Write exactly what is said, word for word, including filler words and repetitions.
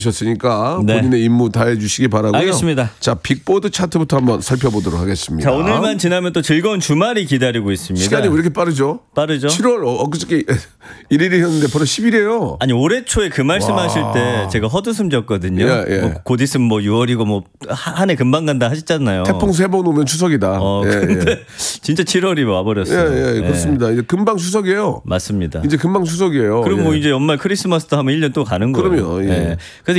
셨으니까 네. 본인의 임무 다해 주시기 바라고요. 알겠습니다. 자, 빅보드 차트부터 한번 살펴보도록 하겠습니다. 자, 오늘만 지나면 또 즐거운 주말이 기다리고 있습니다. 시간이 왜 이렇게 빠르죠? 빠르죠? 칠월 어, 엊그저께 일 일이었는데 벌써 십 일이에요. 아니 올해 초에 그 말씀하실 때 제가 헛웃음 졌거든요. 예, 예. 뭐 곧 있으면 뭐 유월이고 뭐 한 해 금방 간다 하셨잖아요. 태풍 세 번 오면 추석이다. 어, 예, 근데 예. 진짜 칠월이 와버렸어요. 예, 예, 그렇습니다. 이제 금방 추석이에요. 맞습니다. 이제 금방 추석이에요. 그럼 예. 뭐 이제 연말 크리스마스도 하면 일 년 또 가는 거예요. 그럼요, 예. 예. 그래서